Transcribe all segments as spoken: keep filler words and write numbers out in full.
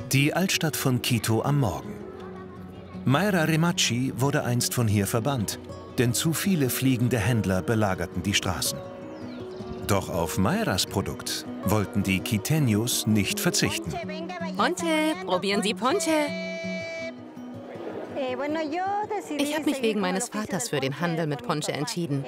Die Altstadt von Quito am Morgen. Mayra Remachi wurde einst von hier verbannt, denn zu viele fliegende Händler belagerten die Straßen. Doch auf Mayras Produkt wollten die Quiteños nicht verzichten. Ponche, probieren Sie Ponche. Ich habe mich wegen meines Vaters für den Handel mit Ponche entschieden.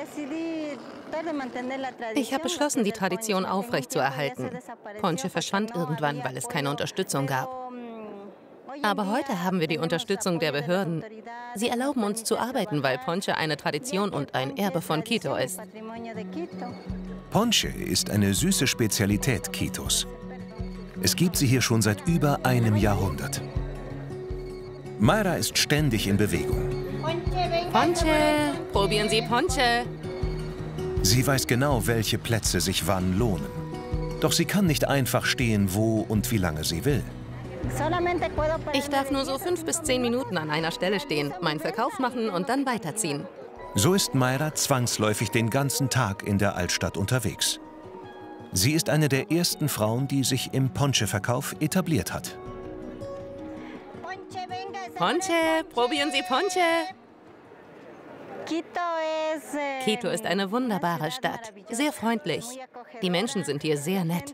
Ich habe beschlossen, die Tradition aufrechtzuerhalten. Ponche verschwand irgendwann, weil es keine Unterstützung gab. Aber heute haben wir die Unterstützung der Behörden. Sie erlauben uns zu arbeiten, weil Ponche eine Tradition und ein Erbe von Quito ist. Ponche ist eine süße Spezialität Quitos. Es gibt sie hier schon seit über einem Jahrhundert. Mayra ist ständig in Bewegung. Ponche, probieren Sie Ponche. Sie weiß genau, welche Plätze sich wann lohnen. Doch sie kann nicht einfach stehen, wo und wie lange sie will. Ich darf nur so fünf bis zehn Minuten an einer Stelle stehen, meinen Verkauf machen und dann weiterziehen. So ist Mayra zwangsläufig den ganzen Tag in der Altstadt unterwegs. Sie ist eine der ersten Frauen, die sich im Ponche-Verkauf etabliert hat. Ponche, probieren Sie Ponche. Quito ist eine wunderbare Stadt, sehr freundlich. Die Menschen sind hier sehr nett.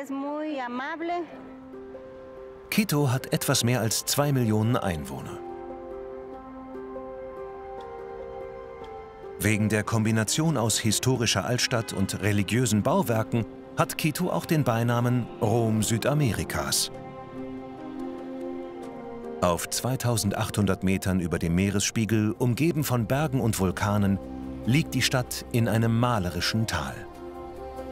Quito hat etwas mehr als zwei Millionen Einwohner. Wegen der Kombination aus historischer Altstadt und religiösen Bauwerken hat Quito auch den Beinamen Rom Südamerikas. Auf zweitausendachthundert Metern über dem Meeresspiegel, umgeben von Bergen und Vulkanen, liegt die Stadt in einem malerischen Tal.